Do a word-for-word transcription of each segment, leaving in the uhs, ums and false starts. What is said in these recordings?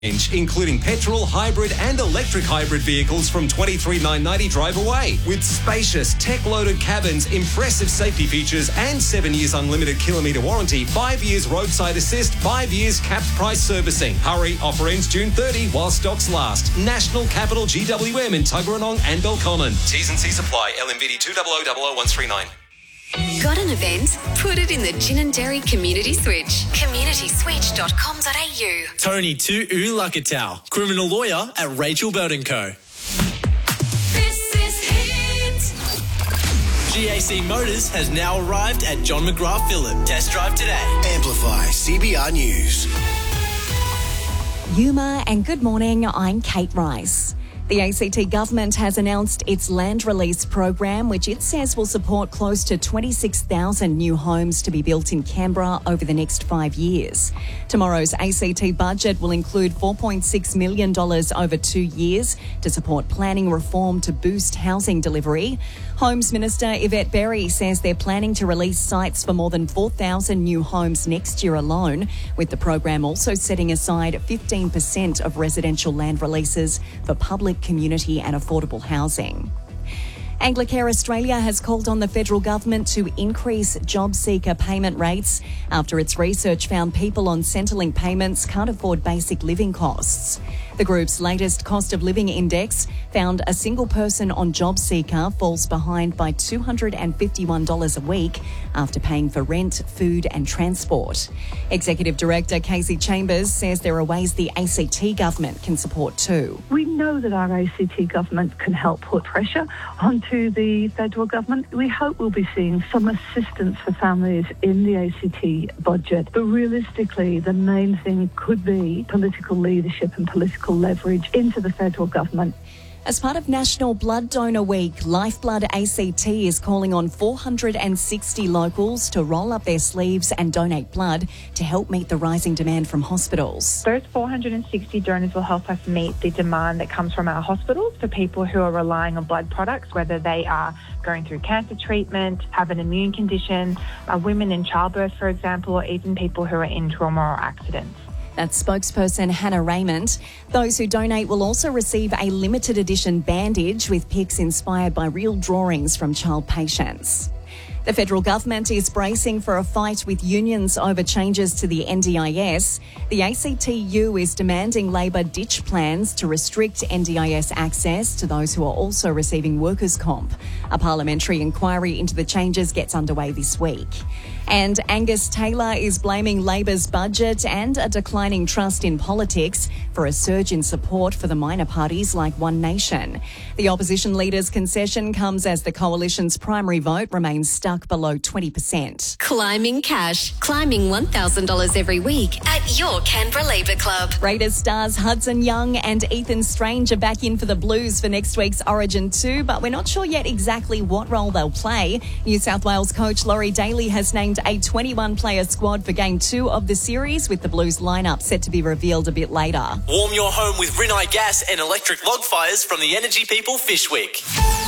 including petrol, hybrid and electric hybrid vehicles from twenty-three thousand nine hundred ninety drive away. With spacious, tech-loaded cabins, impressive safety features and seven years unlimited kilometre warranty, five years roadside assist, five years capped price servicing. Hurry, offer ends June thirtieth while stocks last. National Capital G W M in Tuggeranong and Belconnen. T's and C's apply. L M V D two zero zero zero zero one three nine. Got an event? Put it in the Gin and Dairy Community Switch. community switch dot com dot a u. Tony Tu Ulakatau, criminal lawyer at Rachel Bird and Co. This is Hit. G A C Motors has now arrived at John McGrath Phillip. Test drive today. Amplify C B R News. Yuma and good morning, I'm Kate Rice. The A C T government has announced its land release program, which it says will support close to twenty-six thousand new homes to be built in Canberra over the next five years. Tomorrow's A C T budget will include four point six million dollars over two years to support planning reform to boost housing delivery. Homes Minister Yvette Berry says they're planning to release sites for more than four thousand new homes next year alone, with the program also setting aside fifteen percent of residential land releases for public, community and affordable housing. Anglicare Australia has called on the federal government to increase job seeker payment rates after its research found people on Centrelink payments can't afford basic living costs. The group's latest cost of living index found a single person on job seeker falls behind by two hundred fifty-one dollars a week after paying for rent, food and transport. Executive Director Casey Chambers says there are ways the A C T government can support too. We know that our A C T government can help put pressure onto the federal government. We hope we'll be seeing some assistance for families in the A C T budget. But realistically, the main thing could be political leadership and political leverage into the federal government. As part of National Blood Donor Week, Lifeblood A C T is calling on four hundred sixty locals to roll up their sleeves and donate blood to help meet the rising demand from hospitals. Those four hundred sixty donors will help us meet the demand that comes from our hospitals for people who are relying on blood products, whether they are going through cancer treatment, have an immune condition, are women in childbirth, for example, or even people who are in trauma or accidents. That's spokesperson Hannah Raymond. Those who donate will also receive a limited edition bandage with pics inspired by real drawings from child patients. The federal government is bracing for a fight with unions over changes to the N D I S. The A C T U is demanding Labor ditch plans to restrict N D I S access to those who are also receiving workers' comp. A parliamentary inquiry into the changes gets underway this week. And Angus Taylor is blaming Labor's budget and a declining trust in politics for a surge in support for the minor parties like One Nation. The opposition leader's concession comes as the coalition's primary vote remains stuck below twenty percent. Climbing cash. Climbing one thousand dollars every week at your Canberra Labour Club. Raiders stars Hudson Young and Ethan Strange are back in for the Blues for next week's Origin two, but we're not sure yet exactly what role they'll play. New South Wales coach Laurie Daly has named a twenty-one player squad for Game two of the series, with the Blues lineup set to be revealed a bit later. Warm your home with Rinnai gas and electric log fires from the Energy People Fishwick.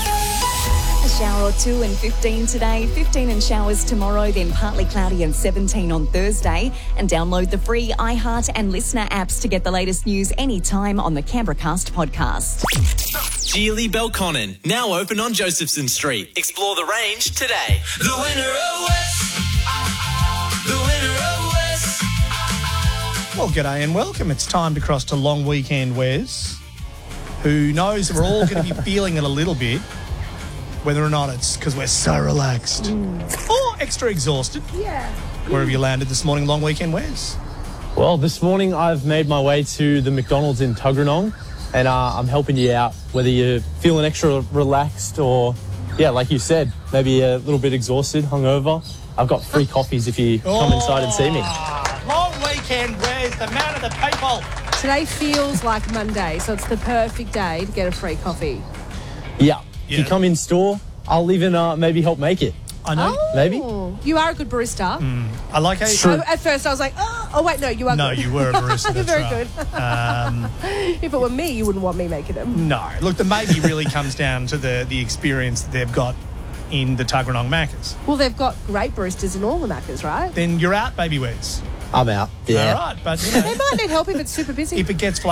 A shower or two and fifteen today, fifteen and showers tomorrow, then partly cloudy and seventeen on Thursday. And download the free iHeart and Listener apps to get the latest news anytime on the Canberra Cast podcast. Geely Belconnen, now open on Josephson Street. Explore the range today. The winner of West. The winner of West. Well, g'day and welcome. It's time to cross to long weekend Wes. Who knows, we're all going to be feeling it a little bit, whether or not it's because we're so relaxed mm. or extra exhausted. Yeah. Where have you landed this morning, long weekend Wes? Well, this morning I've made my way to the McDonald's in Tuggeranong, and uh, I'm helping you out, whether you're feeling extra relaxed or, yeah, like you said, maybe a little bit exhausted, hungover. I've got free coffees if you oh, come inside and see me. Long weekend Wes, the man of the people. Today feels like Monday, so it's the perfect day to get a free coffee. Yeah. Yeah. If you come in store, I'll even uh, maybe help make it. I know. Oh, Maybe. You are a good barista. Mm. I like how... True. I, at first I was like, oh, oh wait, no, you are no, good. you were a barista. You're That's very right. good. Um, if it were me, you wouldn't want me making them. no. Look, the maybe really comes down to the, the experience that they've got in the Tuggeranong Macca's. Well, they've got great baristas in all the Maccas, right? Then you're out, baby Wes. I'm out. Yeah. All right, but you know, They might need help if it's super busy. if it gets